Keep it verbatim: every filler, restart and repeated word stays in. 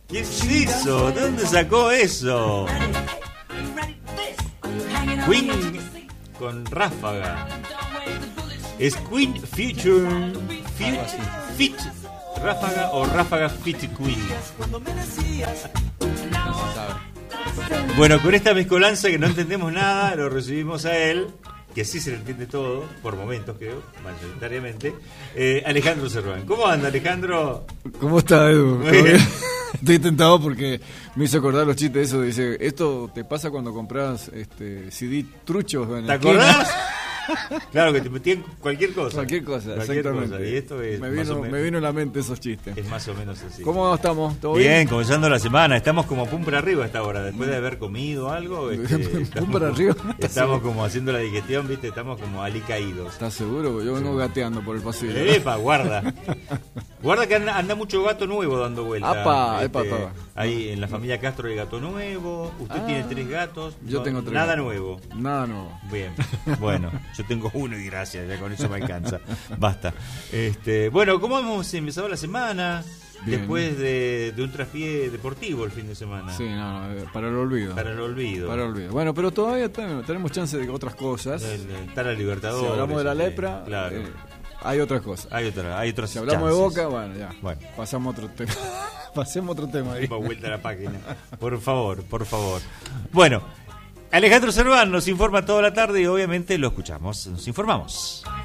¿Qué es eso? ¿De dónde sacó eso? Queen con Ráfaga. Es Queen Future Fit, Fit Ráfaga o Ráfaga Fit Queen. Bueno, con esta mezcolanza que no entendemos nada, lo recibimos a él, que sí se le entiende todo, por momentos creo, mayoritariamente, eh, Alejandro Serván. ¿Cómo anda, Alejandro? ¿Cómo está, Edu? Muy bien. Estoy tentado porque me hizo acordar los chistes de eso. Dice, esto te pasa cuando compras este, C D truchos. ¿Te acordás? Claro, que te metían cualquier cosa. Cualquier cosa, cualquier exactamente. Cosa. Y esto es me, más vino, o menos, me vino a la mente esos chistes. Es más o menos así. ¿Cómo estamos? ¿Todo bien? bien? Comenzando la semana. Estamos como pum para arriba a esta hora. Después de haber comido algo. Este, ¿Pum estamos, para arriba? Estamos como haciendo la digestión, ¿viste? Estamos como alicaídos. ¿Estás seguro? Yo vengo sí. gateando por el pasillo. Epa, guarda. Guarda que anda, anda mucho gato nuevo dando vueltas. Apa, este, epa, epa. Ahí en la familia Castro hay gato nuevo. Usted ah, tiene tres gatos. Yo no, tengo tres. Nada gatos. nuevo. Nada nuevo. Bien. Bueno, yo tengo uno y gracias. Ya con eso me alcanza. Basta. Este, bueno, ¿cómo hemos empezado la semana? Bien. Después de, de un traspié deportivo el fin de semana. Sí, no, para el olvido. Para el olvido. Para el olvido. Bueno, pero todavía tenemos, tenemos chance de otras cosas. Está la Libertadores. Si hablamos de la lepra, sí, claro. eh, hay otras cosas. Hay otra, hay otras Si hablamos chances. de Boca, bueno, ya. Bueno. Pasamos a otro tema. Pasemos a otro tema ahí. Vuelta a la página. Por favor, por favor. Bueno, Alejandro Serván nos informa toda la tarde y obviamente lo escuchamos. Nos informamos.